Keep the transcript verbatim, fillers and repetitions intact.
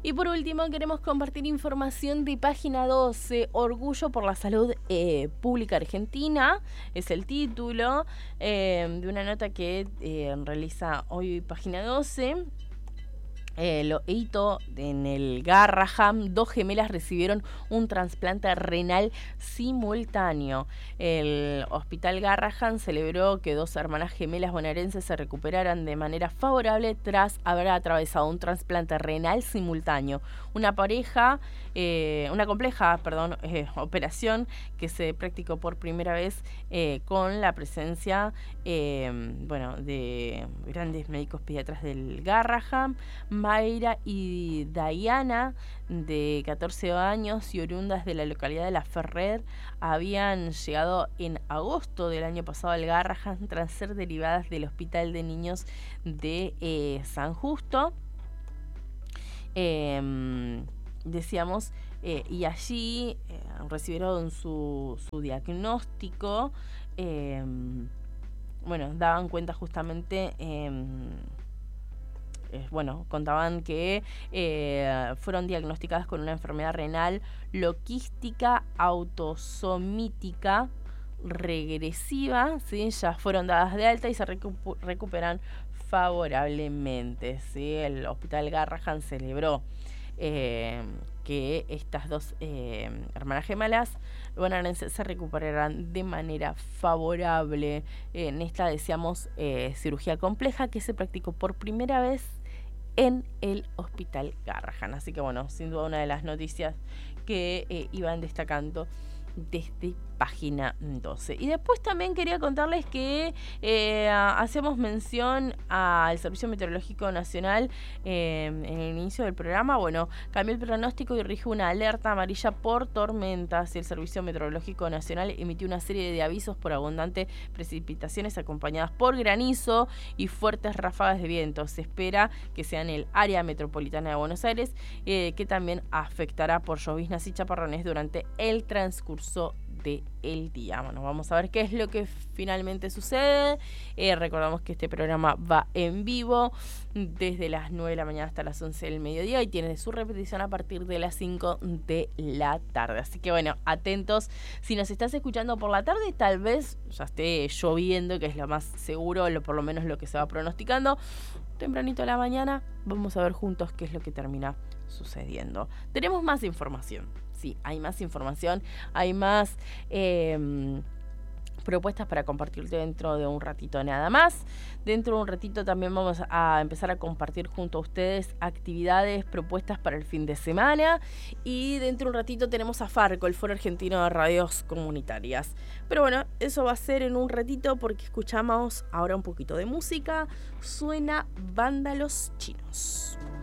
Y por último queremos compartir información de Página doce, Orgullo por la Salud eh, Pública Argentina, es el título eh, de una nota que eh, realiza hoy Página doce. Eh, lo hito en el Garraham, dos gemelas recibieron un trasplante renal simultáneo. El Hospital Garraham celebró que dos hermanas gemelas bonaerenses se recuperaran de manera favorable tras haber atravesado un trasplante renal simultáneo. Una pareja, eh, una compleja, perdón, eh, operación que se practicó por primera vez eh, con la presencia, eh, bueno, de grandes médicos pediatras del Garraham. Mayra y Diana, de catorce años y oriundas de la localidad de La Ferrer, habían llegado en agosto del año pasado al Garraham tras ser derivadas del Hospital de Niños de eh, San Justo. Eh, decíamos, eh, y allí eh, recibieron su, su diagnóstico. Eh, bueno, daban cuenta justamente... Eh, Eh, bueno, contaban que eh, fueron diagnosticadas con una enfermedad renal loquística autosomítica regresiva, ¿sí? Ya fueron dadas de alta y se recu- recuperan favorablemente, ¿sí? El Hospital Garraham celebró eh, que estas dos eh, hermanas gemelas bonaerenses se recuperarán de manera favorable. En esta decíamos eh, cirugía compleja que se practicó por primera vez en el Hospital Garraham. Así que bueno, sin duda una de las noticias que eh, iban destacando desde Página doce. Y después también quería contarles que eh, hacemos mención al Servicio Meteorológico Nacional eh, en el inicio del programa. Bueno, cambió el pronóstico y rige una alerta amarilla por tormentas. El Servicio Meteorológico Nacional emitió una serie de avisos por abundantes precipitaciones acompañadas por granizo y fuertes ráfagas de viento. Se espera que sea en el área metropolitana de Buenos Aires, eh, que también afectará por lloviznas y chaparrones durante el transcurso del día. Bueno, vamos a ver qué es lo que finalmente sucede. Eh, recordamos que este programa va en vivo desde las nueve de la mañana hasta las once del mediodía y tiene su repetición a partir de las cinco de la tarde. Así que bueno, atentos. Si nos estás escuchando por la tarde, tal vez ya esté lloviendo, que es lo más seguro, lo, por lo menos lo que se va pronosticando. Tempranito a la mañana, vamos a ver juntos qué es lo que termina sucediendo. Tenemos más información. Sí, hay más información, hay más eh, propuestas para compartirte dentro de un ratito nada más. Dentro de un ratito también vamos a empezar a compartir junto a ustedes actividades, propuestas para el fin de semana. Y dentro de un ratito tenemos a Farco, el Foro Argentino de Radios Comunitarias. Pero bueno, eso va a ser en un ratito porque escuchamos ahora un poquito de música. Suena Vándalos Chinos.